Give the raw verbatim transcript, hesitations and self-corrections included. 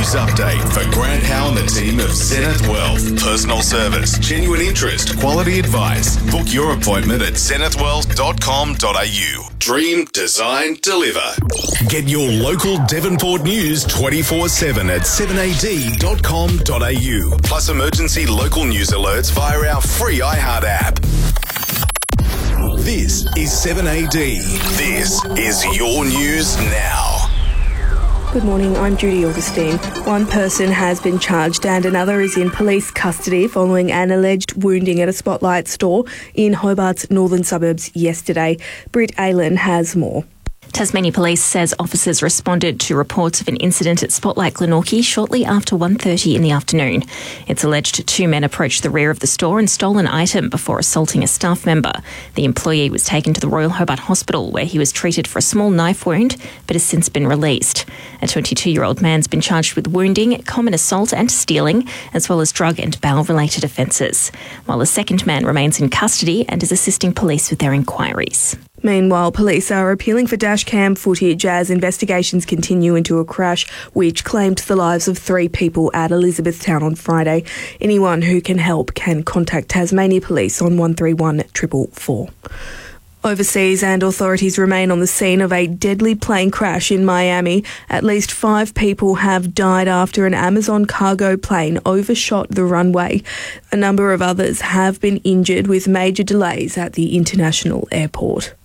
News update for Grant Howe and the team of Zenith Wealth. Personal service, genuine interest, quality advice. Book your appointment at zenith wealth dot com dot a u. Dream, design, deliver. Get your local Devonport news twenty-four seven at seven a d dot com dot a u. Plus emergency local news alerts via our free iHeart app. This is seven A D. This is your news now. Good morning, I'm Judy Augustine. One person has been charged and another is in police custody following an alleged wounding at a Spotlight store in Hobart's northern suburbs yesterday. Britt Aylan has more. Tasmania Police says officers responded to reports of an incident at Spotlight Glenorchy shortly after one thirty in the afternoon. It's alleged two men approached the rear of the store and stole an item before assaulting a staff member. The employee was taken to the Royal Hobart Hospital where he was treated for a small knife wound but has since been released. A twenty-two-year-old man's been charged with wounding, common assault and stealing, as well as drug and bail-related offences, while a second man remains in custody and is assisting police with their inquiries. Meanwhile, police are appealing for dashcam footage as investigations continue into a crash which claimed the lives of three people at Elizabethtown on Friday. Anyone who can help can contact Tasmania Police on one three one four four four. Overseas, and authorities remain on the scene of a deadly plane crash in Miami. At least five people have died after an Amazon cargo plane overshot the runway. A number of others have been injured with major delays at the international airport.